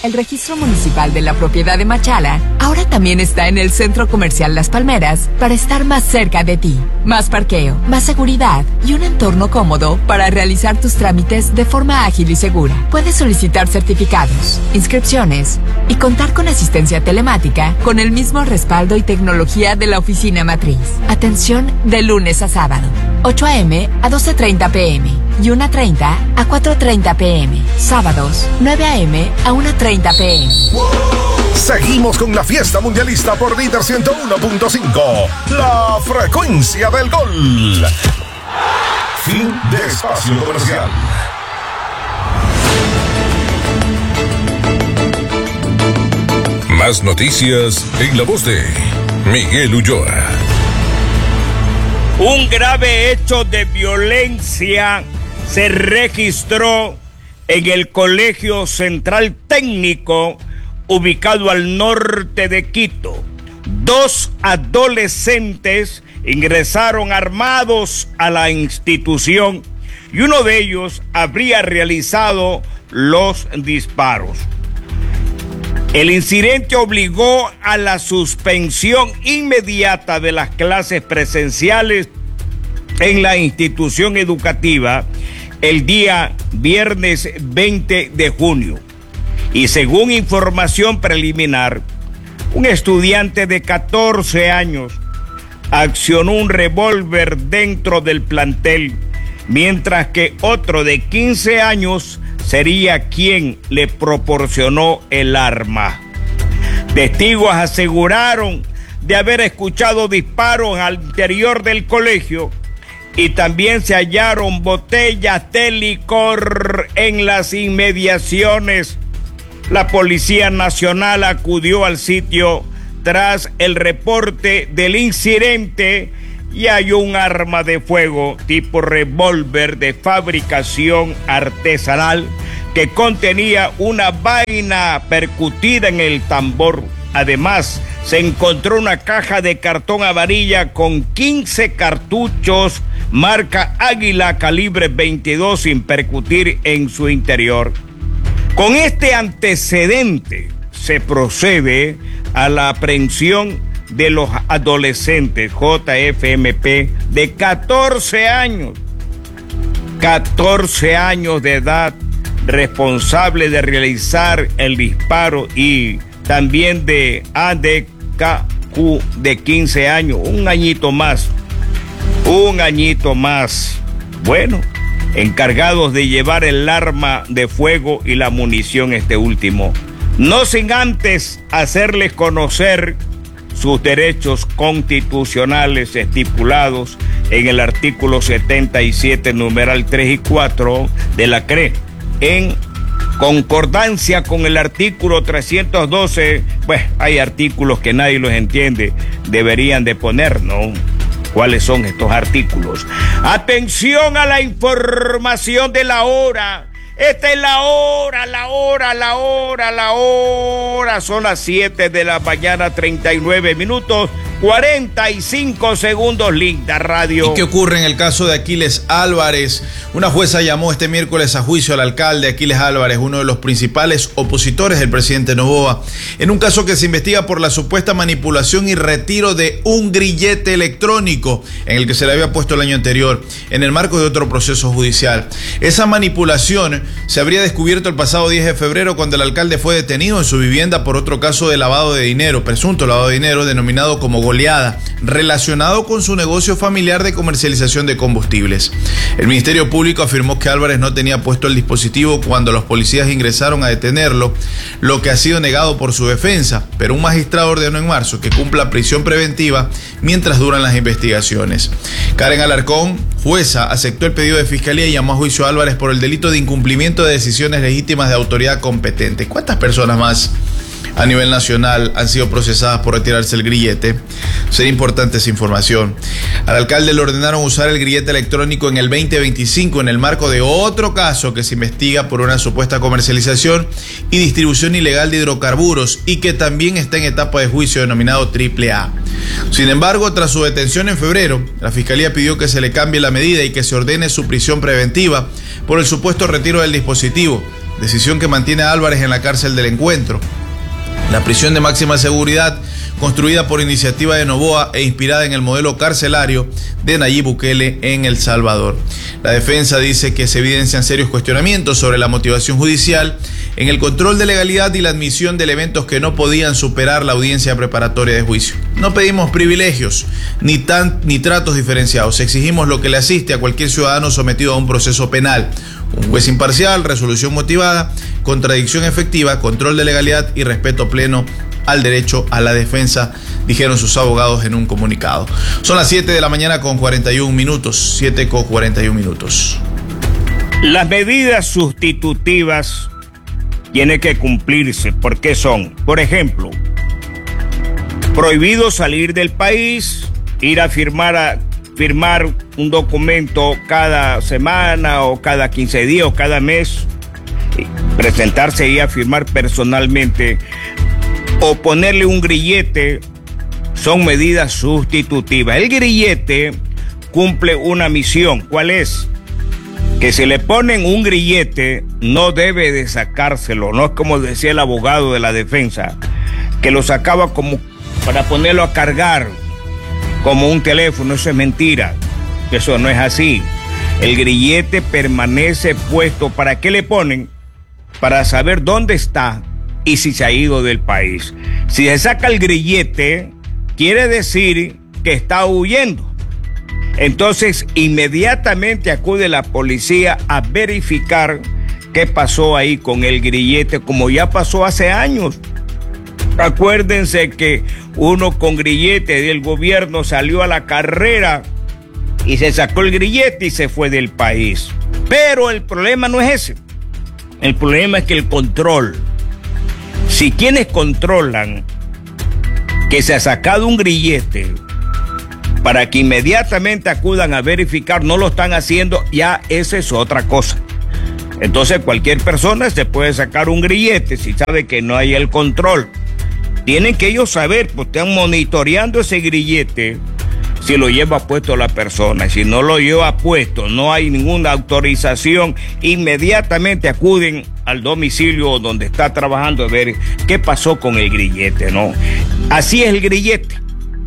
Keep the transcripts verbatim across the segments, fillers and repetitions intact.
El registro municipal de la propiedad de Machala ahora también está en el Centro Comercial Las Palmeras para estar más cerca de ti. Más parqueo, más seguridad y un entorno cómodo para realizar tus trámites de forma ágil y segura. Puedes solicitar certificados, inscripciones y contar con asistencia telemática con el mismo respaldo y tecnología de la oficina matriz. Atención de lunes a sábado, ocho a eme a doce treinta pe eme y una treinta a cuatro treinta pe eme. Sábados, nueve a eme a una treinta pe eme. Seguimos con la fiesta mundialista por Líder ciento uno punto cinco. La frecuencia del gol. Fin de espacio comercial. Más noticias en la voz de Miguel Ulloa. Un grave hecho de violencia se registró en el Colegio Central Técnico, ubicado al norte de Quito. Dos adolescentes ingresaron armados a la institución y uno de ellos habría realizado los disparos. El incidente obligó a la suspensión inmediata de las clases presenciales en la institución educativa el día viernes veinte de junio. Y según información preliminar, un estudiante de catorce años accionó un revólver dentro del plantel, mientras que otro de quince años sería quien le proporcionó el arma. Testigos aseguraron de haber escuchado disparos al interior del colegio y también se hallaron botellas de licor en las inmediaciones. La Policía Nacional acudió al sitio tras el reporte del incidente y halló un arma de fuego tipo revólver de fabricación artesanal que contenía una vaina percutida en el tambor. Además, se encontró una caja de cartón amarilla con quince cartuchos marca Águila calibre veintidós sin percutir en su interior. Con este antecedente se procede a la aprehensión de los adolescentes J F M P de catorce años, catorce años de edad, responsable de realizar el disparo, y también de A D K Q de quince años, un añito más, un añito más. Bueno, encargados de llevar el arma de fuego y la munición este último, no sin antes hacerles conocer sus derechos constitucionales estipulados en el artículo setenta y siete, numeral tres y cuatro de la C R E, en concordancia con el artículo trescientos doce, pues hay artículos que nadie los entiende, deberían de poner, ¿no? ¿Cuáles son estos artículos? Atención a la información de la hora. Esta es la hora, la hora, la hora, la hora. Son las siete de la mañana, treinta y nueve minutos, cuarenta y cinco segundos, Linda Radio. ¿Y qué ocurre en el caso de Aquiles Álvarez? Una jueza llamó este miércoles a juicio al alcalde Aquiles Álvarez, uno de los principales opositores del presidente Noboa, en un caso que se investiga por la supuesta manipulación y retiro de un grillete electrónico en el que se le había puesto el año anterior, en el marco de otro proceso judicial. Esa manipulación se habría descubierto el pasado diez de febrero, cuando el alcalde fue detenido en su vivienda por otro caso de lavado de dinero, presunto lavado de dinero denominado como goleada, relacionado con su negocio familiar de comercialización de combustibles. El Ministerio Público afirmó que Álvarez no tenía puesto el dispositivo cuando los policías ingresaron a detenerlo, lo que ha sido negado por su defensa, pero un magistrado ordenó en marzo que cumpla prisión preventiva mientras duran las investigaciones. Karen Alarcón, jueza, aceptó el pedido de fiscalía y llamó a juicio a Álvarez por el delito de incumplimiento de decisiones legítimas de autoridad competente. ¿Cuántas personas más a nivel nacional han sido procesadas por retirarse el grillete? Sería importante esa información. Al alcalde le ordenaron usar el grillete electrónico en el veinte veinticinco en el marco de otro caso que se investiga por una supuesta comercialización y distribución ilegal de hidrocarburos y que también está en etapa de juicio denominado triple A. Sin embargo, tras su detención en febrero, la fiscalía pidió que se le cambie la medida y que se ordene su prisión preventiva por el supuesto retiro del dispositivo, decisión que mantiene a Álvarez en la cárcel del Encuentro. La prisión de máxima seguridad, construida por iniciativa de Noboa e inspirada en el modelo carcelario de Nayib Bukele en El Salvador. La defensa dice que se evidencian serios cuestionamientos sobre la motivación judicial en el control de legalidad y la admisión de elementos que no podían superar la audiencia preparatoria de juicio. No pedimos privilegios ni, tan, ni tratos diferenciados. Exigimos lo que le asiste a cualquier ciudadano sometido a un proceso penal: un juez imparcial, resolución motivada, contradicción efectiva, control de legalidad y respeto pleno al derecho a la defensa, dijeron sus abogados en un comunicado. Son las siete de la mañana con cuarenta y un minutos, siete con cuarenta y un minutos. Las medidas sustitutivas tienen que cumplirse. ¿Por qué son? Por ejemplo, prohibido salir del país, ir a firmar a firmar un documento cada semana o cada quince días o cada mes, presentarse y a firmar personalmente, o ponerle un grillete, son medidas sustitutivas. El grillete cumple una misión. ¿Cuál es? Que si le ponen un grillete, no debe de sacárselo. No es como decía el abogado de la defensa, que lo sacaba como para ponerlo a cargar, como un teléfono. Eso es mentira. Eso no es así. El grillete permanece puesto. ¿Para qué le ponen? Para saber dónde está y si se ha ido del país. Si se saca el grillete, quiere decir que está huyendo. Entonces, inmediatamente acude la policía a verificar qué pasó ahí con el grillete, como ya pasó hace años. Acuérdense que uno con grillete del gobierno salió a la carrera y se sacó el grillete y se fue del país. Pero el problema no es ese. El problema es que el control, si quienes controlan que se ha sacado un grillete para que inmediatamente acudan a verificar, no lo están haciendo, ya esa es otra cosa. Entonces cualquier persona se puede sacar un grillete si sabe que no hay el control. Tienen que ellos saber, pues están monitoreando ese grillete, si lo lleva puesto la persona. Si no lo lleva puesto, no hay ninguna autorización, inmediatamente acuden al domicilio donde está trabajando a ver qué pasó con el grillete, ¿no? Así es el grillete.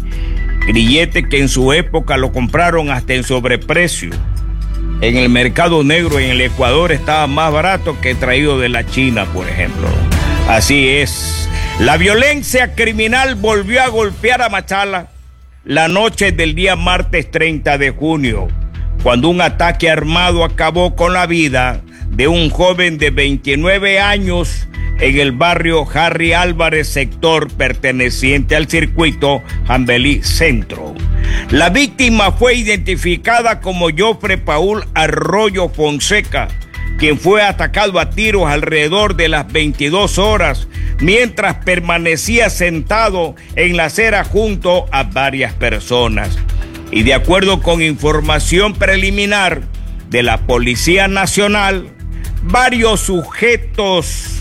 Grillete que en su época lo compraron hasta en sobreprecio. En el mercado negro en el Ecuador estaba más barato que traído de la China, por ejemplo. Así es. La violencia criminal volvió a golpear a Machala la noche del día martes treinta de junio, cuando un ataque armado acabó con la vida de un joven de veintinueve años en el barrio Harry Álvarez, sector perteneciente al circuito Jambelí Centro. La víctima fue identificada como Jofre Paul Arroyo Fonseca, quien fue atacado a tiros alrededor de las veintidós horas, mientras permanecía sentado en la acera junto a varias personas. Y de acuerdo con información preliminar de la Policía Nacional, varios sujetos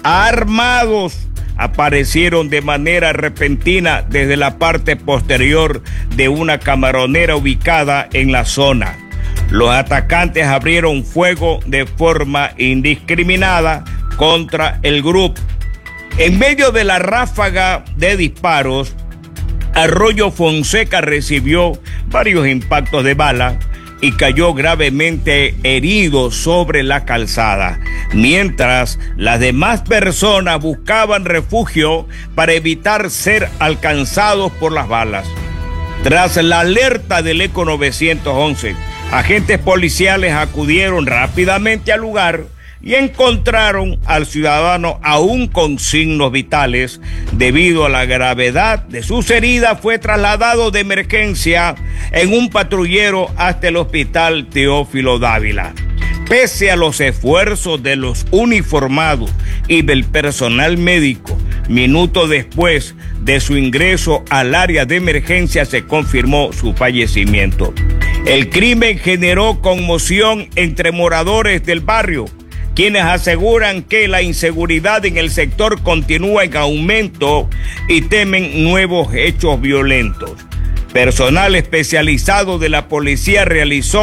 armados aparecieron de manera repentina desde la parte posterior de una camaronera ubicada en la zona. Los atacantes abrieron fuego de forma indiscriminada contra el grupo. En medio de la ráfaga de disparos, Arroyo Fonseca recibió varios impactos de bala y cayó gravemente herido sobre la calzada, mientras las demás personas buscaban refugio para evitar ser alcanzados por las balas. Tras la alerta del ECO nueve once, agentes policiales acudieron rápidamente al lugar y encontraron al ciudadano aún con signos vitales. Debido a la gravedad de sus heridas, fue trasladado de emergencia en un patrullero hasta el hospital Teófilo Dávila. Pese a los esfuerzos de los uniformados y del personal médico, minutos después de su ingreso al área de emergencia se confirmó su fallecimiento. El crimen generó conmoción entre moradores del barrio, quienes aseguran que la inseguridad en el sector continúa en aumento y temen nuevos hechos violentos. Personal especializado de la policía realizó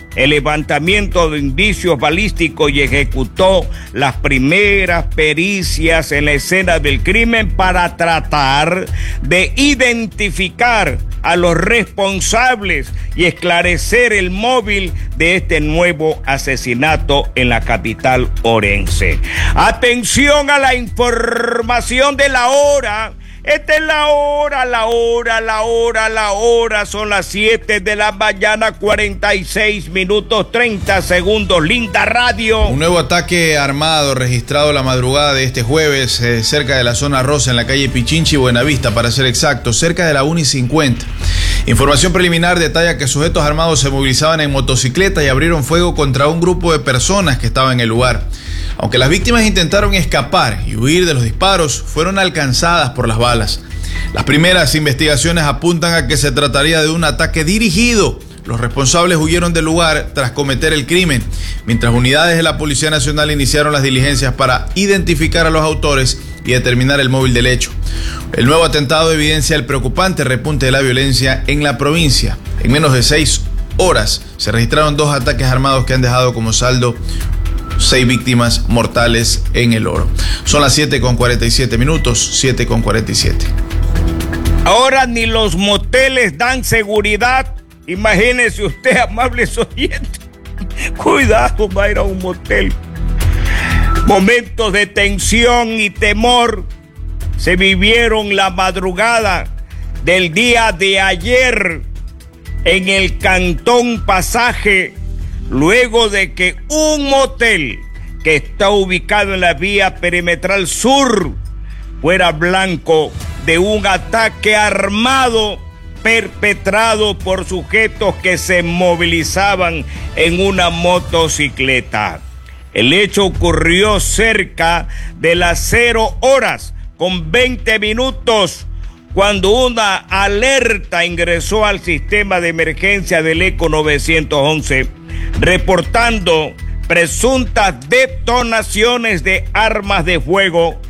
el levantamiento de indicios balísticos y ejecutó las primeras pericias en la escena del crimen para tratar de identificar a los responsables y esclarecer el móvil de este nuevo asesinato en la capital orense. Atención a la información de la hora. Esta es la hora, la hora, la hora, la hora. Son las siete de la mañana, cuarenta y seis minutos, treinta segundos. Linda Radio. Un nuevo ataque armado registrado la madrugada de este jueves eh, cerca de la zona rosa en la calle Pichinchi, Buenavista, para ser exacto, cerca de la una y cincuenta. Información preliminar detalla que sujetos armados se movilizaban en motocicleta y abrieron fuego contra un grupo de personas que estaban en el lugar. Aunque las víctimas intentaron escapar y huir de los disparos, fueron alcanzadas por las balas. Las primeras investigaciones apuntan a que se trataría de un ataque dirigido. Los responsables huyeron del lugar tras cometer el crimen, mientras unidades de la Policía Nacional iniciaron las diligencias para identificar a los autores y determinar el móvil del hecho. El nuevo atentado evidencia el preocupante repunte de la violencia en la provincia. En menos de seis horas se registraron dos ataques armados que han dejado como saldo seis víctimas mortales en el Oro. Son las siete con cuarenta y siete minutos, siete con cuarenta y siete. Ahora ni los moteles dan seguridad. Imagínese usted, amables oyentes. Cuidado, va a ir a un motel. Momentos de tensión y temor se vivieron la madrugada del día de ayer en el Cantón Pasaje, luego de que un motel que está ubicado en la vía perimetral sur fuera blanco de un ataque armado perpetrado por sujetos que se movilizaban en una motocicleta. El hecho ocurrió cerca de las cero horas con veinte minutos, cuando una alerta ingresó al sistema de emergencia del ECO novecientos once, reportando presuntas detonaciones de armas de fuego